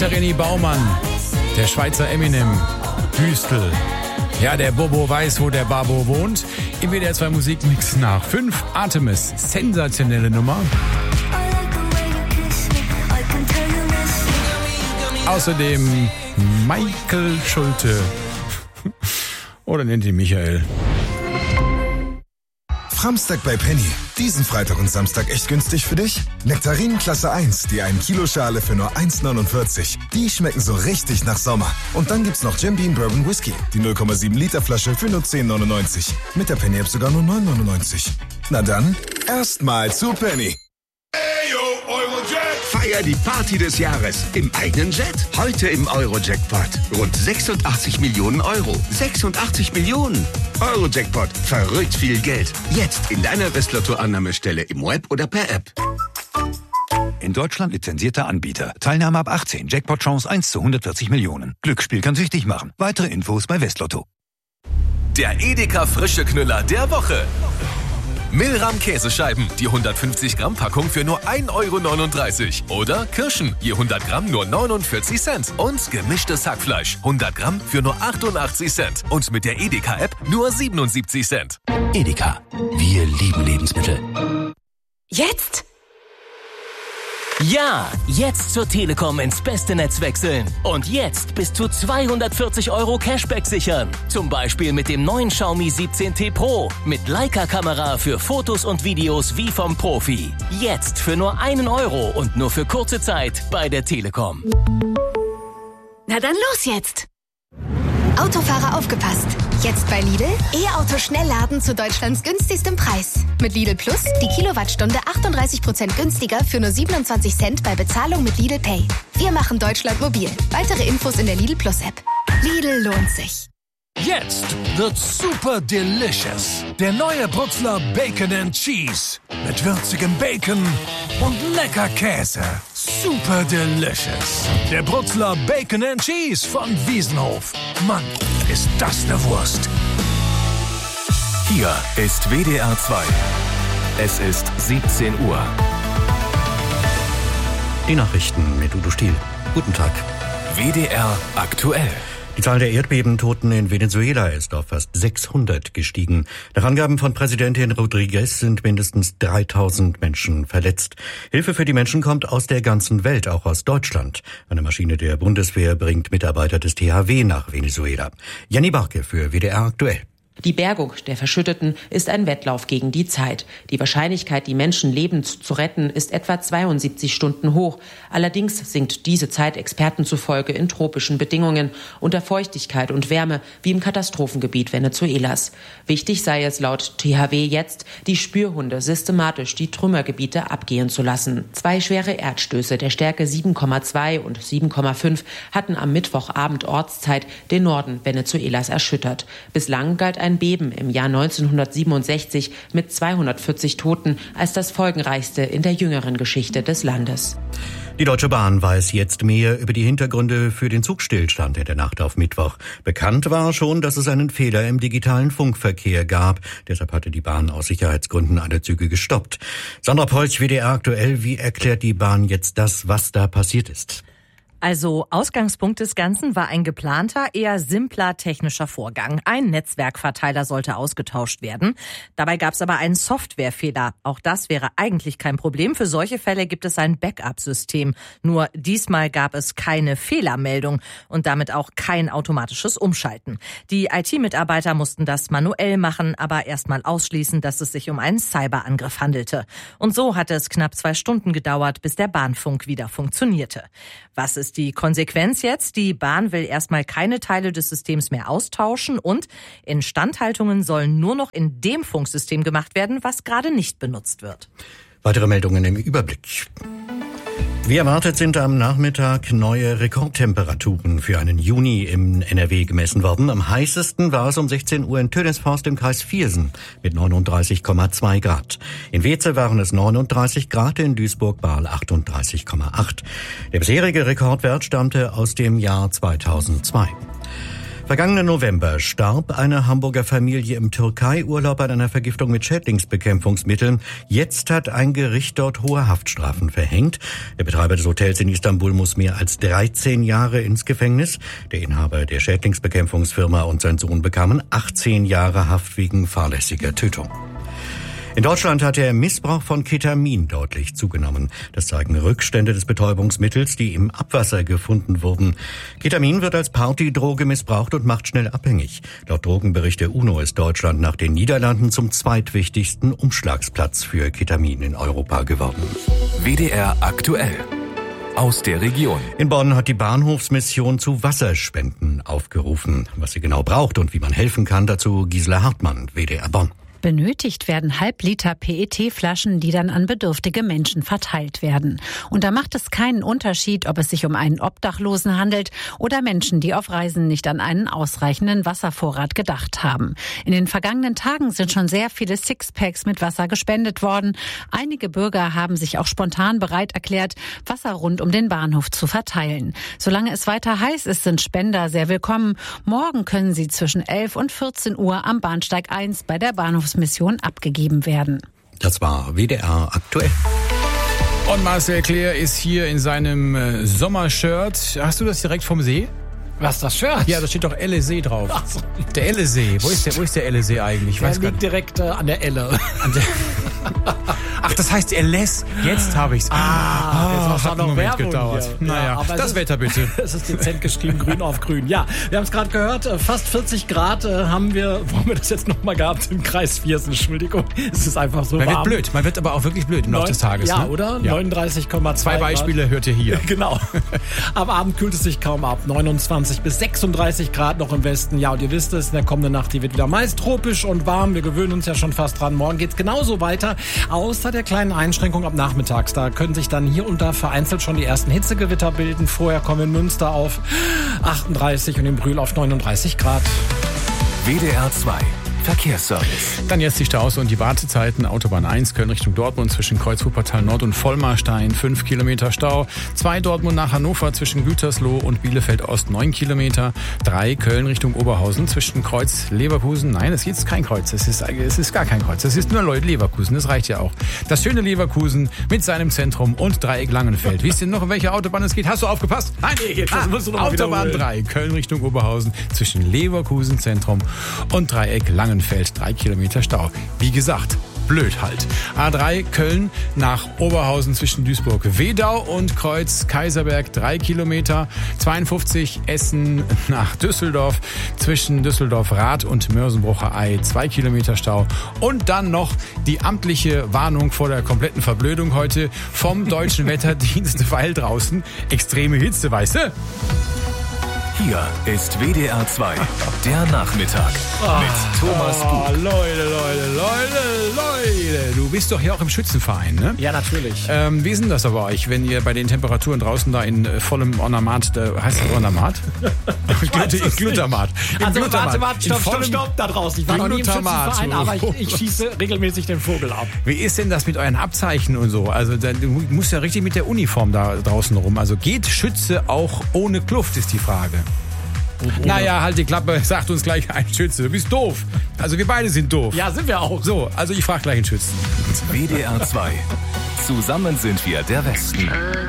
Der René Baumann, der Schweizer Eminem, Hüstel. Ja, der Bobo weiß, wo der Babo wohnt. Im WDR 2 Musikmix nach 5. Artemis, sensationelle Nummer. Außerdem Michael Schulte. Oder nennt ihn Michael. Framstag bei Penny. Diesen Freitag und Samstag echt günstig für dich? Nektarinen Klasse 1, die 1 Kilo Schale für nur 1,49. Die schmecken so richtig nach Sommer. Und dann gibt's noch Jim Beam Bourbon Whisky, die 0,7 Liter Flasche für nur 10,99. Mit der Penny App sogar nur 9,99. Na dann, erstmal zu Penny. Feier die Party des Jahres im eigenen Jet. Heute im Euro-Jackpot. Rund 86 Millionen Euro. 86 Millionen. Euro-Jackpot. Verrückt viel Geld. Jetzt in deiner Westlotto-Annahmestelle im Web oder per App. In Deutschland lizenzierter Anbieter. Teilnahme ab 18. Jackpot-Chance 1 zu 140 Millionen. Glücksspiel kann süchtig machen. Weitere Infos bei Westlotto. Der Edeka frische Knüller der Woche. Milram Käsescheiben, die 150 Gramm Packung für nur 1,39 €. Oder Kirschen, je 100 Gramm nur 49 Cent. Und gemischtes Hackfleisch, 100 Gramm für nur 88 Cent. Und mit der Edeka-App nur 77 Cent. Edeka, wir lieben Lebensmittel. Jetzt? Ja, jetzt zur Telekom ins beste Netz wechseln. Und jetzt bis zu 240 € Cashback sichern. Zum Beispiel mit dem neuen Xiaomi 17T Pro. Mit Leica-Kamera für Fotos und Videos wie vom Profi. Jetzt für nur 1 € und nur für kurze Zeit bei der Telekom. Na dann los jetzt! Autofahrer aufgepasst. Jetzt bei Lidl E-Auto Schnellladen zu Deutschlands günstigstem Preis. Mit Lidl Plus die Kilowattstunde 38% günstiger für nur 27 Cent bei Bezahlung mit Lidl Pay. Wir machen Deutschland mobil. Weitere Infos in der Lidl Plus App. Lidl lohnt sich. Jetzt wird's super delicious. Der neue Brutzler Bacon and Cheese. Mit würzigem Bacon und lecker Käse. Super delicious. Der Brutzler Bacon and Cheese von Wiesenhof. Mann, ist das eine Wurst. Hier ist WDR 2. Es ist 17 Uhr. Die Nachrichten mit Udo Stiel. Guten Tag. WDR aktuell. Die Zahl der Erdbebentoten in Venezuela ist auf fast 600 gestiegen. Nach Angaben von Präsidentin Rodriguez sind mindestens 3000 Menschen verletzt. Hilfe für die Menschen kommt aus der ganzen Welt, auch aus Deutschland. Eine Maschine der Bundeswehr bringt Mitarbeiter des THW nach Venezuela. Jenny Barke für WDR aktuell. Die Bergung der Verschütteten ist ein Wettlauf gegen die Zeit. Die Wahrscheinlichkeit, die Menschen lebend zu retten, ist etwa 72 Stunden hoch. Allerdings sinkt diese Zeit Experten zufolge in tropischen Bedingungen, unter Feuchtigkeit und Wärme, wie im Katastrophengebiet Venezuelas. Wichtig sei es laut THW jetzt, die Spürhunde systematisch die Trümmergebiete abgehen zu lassen. 2 schwere Erdstöße der Stärke 7,2 und 7,5 hatten am Mittwochabend Ortszeit den Norden Venezuelas erschüttert. Bislang galt ein Beben im Jahr 1967 mit 240 Toten als das folgenreichste in der jüngeren Geschichte des Landes. Die Deutsche Bahn weiß jetzt mehr über die Hintergründe für den Zugstillstand in der Nacht auf Mittwoch. Bekannt war schon, dass es einen Fehler im digitalen Funkverkehr gab. Deshalb hatte die Bahn aus Sicherheitsgründen alle Züge gestoppt. Sandra Polch, WDR aktuell. Wie erklärt die Bahn jetzt das, was da passiert ist? Also Ausgangspunkt des Ganzen war ein geplanter, eher simpler technischer Vorgang. Ein Netzwerkverteiler sollte ausgetauscht werden. Dabei gab es aber einen Softwarefehler. Auch das wäre eigentlich kein Problem. Für solche Fälle gibt es ein Backup-System. Nur diesmal gab es keine Fehlermeldung und damit auch kein automatisches Umschalten. Die IT-Mitarbeiter mussten das manuell machen, aber erstmal ausschließen, dass es sich um einen Cyberangriff handelte. Und so hatte es knapp 2 Stunden gedauert, bis der Bahnfunk wieder funktionierte. Was ist die Konsequenz jetzt? Die Bahn will erstmal keine Teile des Systems mehr austauschen und Instandhaltungen sollen nur noch in dem Funksystem gemacht werden, was gerade nicht benutzt wird. Weitere Meldungen im Überblick. Wie erwartet sind am Nachmittag neue Rekordtemperaturen für einen Juni im NRW gemessen worden. Am heißesten war es um 16 Uhr in Tönisforst im Kreis Viersen mit 39,2 Grad. In Weze waren es 39 Grad, in Duisburg-Bahl 38,8. Der bisherige Rekordwert stammte aus dem Jahr 2002. Vergangenen November starb eine Hamburger Familie im Türkei-Urlaub an einer Vergiftung mit Schädlingsbekämpfungsmitteln. Jetzt hat ein Gericht dort hohe Haftstrafen verhängt. Der Betreiber des Hotels in Istanbul muss mehr als 13 Jahre ins Gefängnis. Der Inhaber der Schädlingsbekämpfungsfirma und sein Sohn bekamen 18 Jahre Haft wegen fahrlässiger Tötung. In Deutschland hat der Missbrauch von Ketamin deutlich zugenommen. Das zeigen Rückstände des Betäubungsmittels, die im Abwasser gefunden wurden. Ketamin wird als Partydroge missbraucht und macht schnell abhängig. Laut Drogenbericht der UNO ist Deutschland nach den Niederlanden zum zweitwichtigsten Umschlagsplatz für Ketamin in Europa geworden. WDR aktuell. Aus der Region. In Bonn hat die Bahnhofsmission zu Wasserspenden aufgerufen. Was sie genau braucht und wie man helfen kann, dazu Gisela Hartmann, WDR Bonn. Benötigt werden Halbliter PET-Flaschen, die dann an bedürftige Menschen verteilt werden. Und da macht es keinen Unterschied, ob es sich um einen Obdachlosen handelt oder Menschen, die auf Reisen nicht an einen ausreichenden Wasservorrat gedacht haben. In den vergangenen Tagen sind schon sehr viele Sixpacks mit Wasser gespendet worden. Einige Bürger haben sich auch spontan bereit erklärt, Wasser rund um den Bahnhof zu verteilen. Solange es weiter heiß ist, sind Spender sehr willkommen. Morgen können sie zwischen 11 und 14 Uhr am Bahnsteig 1 bei der Bahnhofsmission abgegeben werden. Das war WDR aktuell. Und Marcel Claire ist hier in seinem Sommershirt. Hast du das direkt vom See? Was, das Shirt? Ja, da steht doch Elle-See drauf. Ach so. Der Elle-See. Wo ist der Elle-See eigentlich? Der liegt direkt an der Elle. Ach, das heißt LS. Jetzt habe ich's. Jetzt hat noch Werbung gedauert. Hier. Naja, aber das Wetter bitte. Es ist dezent geschrieben, grün auf grün. Ja, wir haben es gerade gehört, fast 40 Grad haben wir, wo haben wir das jetzt nochmal gehabt? Im Kreis Viersen, Entschuldigung. Es ist einfach so warm. Man wird blöd. Man wird aber auch wirklich blöd im Laufe des Tages. Ja, ne? Oder? Ja. 39,2 Zwei Beispiele hört ihr hier. Genau. Am Abend kühlt es sich kaum ab. 29 bis 36 Grad noch im Westen. Ja, und ihr wisst es, in der kommenden Nacht, die wird wieder meist tropisch und warm. Wir gewöhnen uns ja schon fast dran. Morgen geht's genauso weiter, außer der kleinen Einschränkung ab nachmittags. Da können sich dann hier und da vereinzelt schon die ersten Hitzegewitter bilden. Vorher kommen in Münster auf 38 und in Brühl auf 39 Grad. WDR 2. Verkehrsservice. Dann jetzt die Staus und die Wartezeiten. Autobahn 1 Köln Richtung Dortmund zwischen Kreuz-Wuppertal Nord und Vollmarstein 5 Kilometer Stau. 2 Dortmund nach Hannover zwischen Gütersloh und Bielefeld Ost 9 Kilometer. 3 Köln Richtung Oberhausen zwischen Kreuz Leverkusen. Nein, es ist kein Kreuz. Es ist gar kein Kreuz. Es ist nur Leverkusen. Das reicht ja auch. Das schöne Leverkusen mit seinem Zentrum und Dreieck Langenfeld. Wisst ihr noch, um welche Autobahn es geht? Hast du aufgepasst? Nein, das musst du noch mal Autobahn 3 Köln Richtung Oberhausen zwischen Leverkusen Zentrum und Dreieck Langenfeld. 3 Kilometer Stau. Wie gesagt, blöd halt. A3 Köln nach Oberhausen zwischen Duisburg-Wedau und Kreuz Kaiserberg 3 Kilometer. 52 Essen nach Düsseldorf zwischen Düsseldorf-Rath und Mörsenbrucher Ei 2 Kilometer Stau. Und dann noch die amtliche Warnung vor der kompletten Verblödung heute vom Deutschen Wetterdienst, weil draußen extreme Hitze, weißt du? Hier ist WDR 2, der Nachmittag mit Thomas Bug. Leute. Du bist doch hier auch im Schützenverein, ne? Ja, natürlich. Wie ist denn das aber euch, wenn ihr bei den Temperaturen draußen da in vollem Ornamat, heißt das Ornamat? Glutamat. Also warte, stopp, da draußen. Ich war noch nie im Schützenverein, aber ich schieße regelmäßig den Vogel ab. Wie ist denn das mit euren Abzeichen und so? Also du musst ja richtig mit der Uniform da draußen rum. Also geht Schütze auch ohne Kluft, ist die Frage. Naja, halt die Klappe, sagt uns gleich ein Schütze. Du bist doof. Also wir beide sind doof. Ja, sind wir auch. So, also ich frage gleich einen Schützen. WDR 2. Zusammen sind wir der Westen.